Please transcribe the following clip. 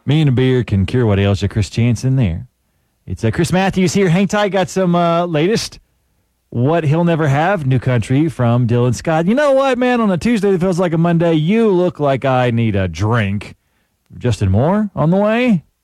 Me and a beer can cure what ails you. Chris Jansen there. It's Chris Matthews here. Hang tight. Got some latest What He'll Never Have, New Country from Dylan Scott. You know what, man? On a Tuesday that feels like a Monday, you look like I need a drink. Justin Moore on the way.